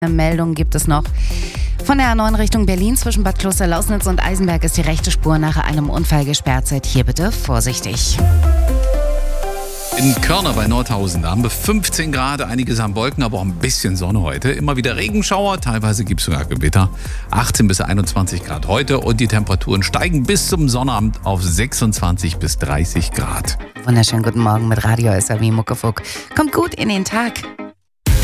Eine Meldung gibt es noch. Von der A9 Richtung Berlin zwischen Bad Kloster-Lausnitz und Eisenberg ist die rechte Spur nach einem Unfall gesperrt. Seid hier bitte vorsichtig. In Körner bei Nordhausen, da haben wir 15 Grad, einiges am Wolken, aber auch ein bisschen Sonne heute. Immer wieder Regenschauer, teilweise gibt es sogar Gewitter. 18 bis 21 Grad heute und die Temperaturen steigen bis zum Sonnabend auf 26 bis 30 Grad. Wunderschönen guten Morgen mit Radio SRW Muckefuck. Kommt gut in den Tag.